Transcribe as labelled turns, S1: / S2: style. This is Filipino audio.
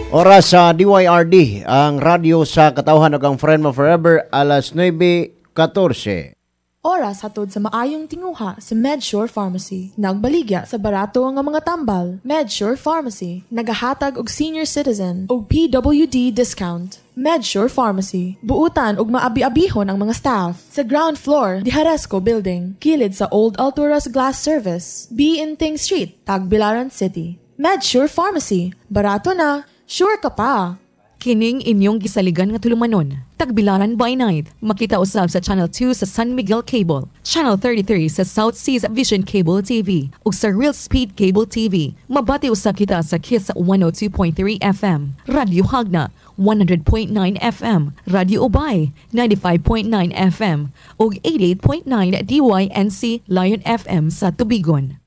S1: Oras sa DYRD, ang radyo sa katauhan ug ang friend mo forever, alas 9:14.
S2: Oras hatod sa maayong tinguha sa MedSure Pharmacy. Nagbaligya sa barato nga mga tambal. MedSure Pharmacy, nagahatag og senior citizen og PWD discount. MedSure Pharmacy, buutan og maabi-abihon ang mga staff. Sa ground floor, di Haresco Building, kilid sa Old Alturas Glass Service, B. Inting Street, Tagbilaran City. MedSure Pharmacy, barato na, sure ka pa.
S3: Kining inyong gisaligan nga tulumanon. Tagbilaran by night. Makita usab sa Channel 2 sa San Miguel Cable, Channel 33 sa South Seas Vision Cable TV, ug sa Real Speed Cable TV. Mabati usab kita sa Kiss 102.3 FM, Radio Hagna 100.9 FM, Radio Ubay 95.9 FM, ug 88.9 DYNC Lion FM sa Tubigon.